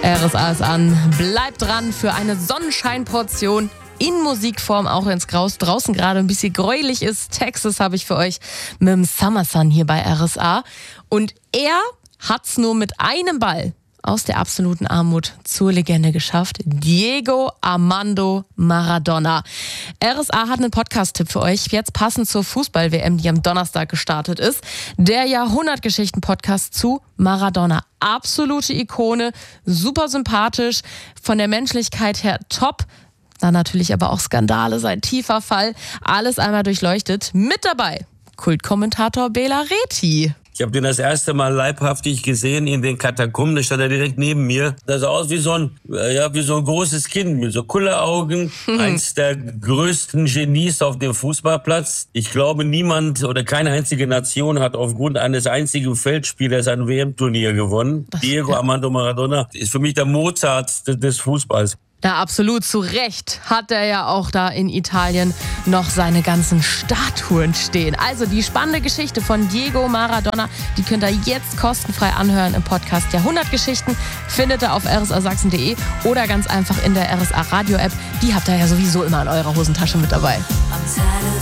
RSA ist an. Bleibt dran für eine Sonnenscheinportion in Musikform, auch wenn es draußen gerade ein bisschen gräulich ist. Texas habe ich für euch mit dem Summer Sun hier bei RSA. Und er hat's nur mit einem Ball aus der absoluten Armut zur Legende geschafft. Diego Armando Maradona. RSA hat einen Podcast-Tipp für euch, jetzt passend zur Fußball-WM, die am Donnerstag gestartet ist. Der Jahrhundertgeschichten-Podcast zu Maradona. Absolute Ikone, super sympathisch, von der Menschlichkeit her top. Dann natürlich aber auch Skandale, sein tiefer Fall. Alles einmal durchleuchtet. Mit dabei Kultkommentator Bela Reti. Ich habe den das erste Mal leibhaftig gesehen in den Katakomben. Da stand er direkt neben mir. Das sah aus wie so ein großes Kind mit so Kulleraugen. Eins der größten Genies auf dem Fußballplatz. Ich glaube, niemand oder keine einzige Nation hat aufgrund eines einzigen Feldspielers ein WM-Turnier gewonnen. Diego Armando Maradona ist für mich der Mozart des Fußballs. Na, absolut, zu Recht hat er ja auch da in Italien noch seine ganzen Statuen stehen. Also die spannende Geschichte von Diego Maradona, die könnt ihr jetzt kostenfrei anhören im Podcast Jahrhundertgeschichten. Findet ihr auf rsasachsen.de oder ganz einfach in der RSA Radio App. Die habt ihr ja sowieso immer in eurer Hosentasche mit dabei.